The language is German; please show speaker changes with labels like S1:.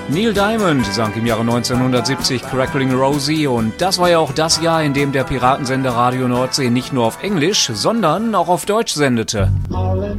S1: Neil Diamond sang im Jahre 1970 Crackling Rosie und das war ja auch das Jahr, in dem der Piratensender Radio Nordsee nicht nur auf Englisch, sondern auch auf Deutsch sendete.